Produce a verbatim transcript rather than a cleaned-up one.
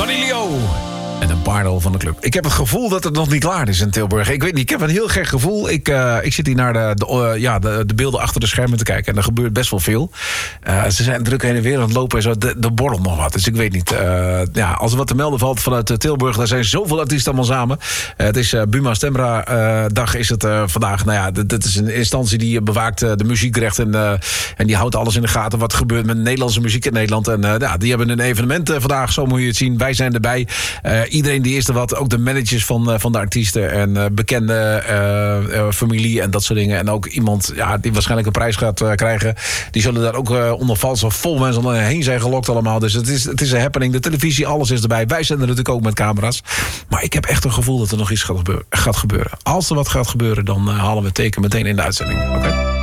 Vanillio. En een paardel van de club. Ik heb het gevoel dat het nog niet klaar is in Tilburg. Ik weet niet, ik heb een heel gek gevoel. Ik, uh, ik zit hier naar de, de, uh, ja, de, de beelden achter de schermen te kijken. En er gebeurt best wel veel. Uh, ze zijn druk heen en weer aan het lopen en zo. De, de borrel nog wat. Dus ik weet niet. Uh, ja, als er wat te melden valt vanuit uh, Tilburg. Daar zijn zoveel artiesten allemaal samen. Uh, het is uh, Buma Stemra uh, dag is het uh, vandaag. Nou ja, dit, dit is een instantie die bewaakt uh, de muziekrechten. Uh, en die houdt alles in de gaten wat gebeurt met Nederlandse muziek in Nederland. En uh, ja, die hebben een evenement uh, vandaag. Zo moet je het zien. Wij zijn erbij. Uh, iedereen die is er wat. Ook de managers van, uh, van de artiesten. En uh, bekende uh, uh, familie en dat soort dingen. En ook iemand ja, die waarschijnlijk een prijs gaat uh, krijgen. Die zullen daar ook uh, onder valse vol mensen heen zijn gelokt allemaal. Dus het is, het is een happening. De televisie, alles is erbij. Wij zijn er natuurlijk ook met camera's. Maar ik heb echt een gevoel dat er nog iets gaat gebeuren. Gaat gebeuren. Als er wat gaat gebeuren, dan uh, halen we het teken meteen in de uitzending. Oké? Okay?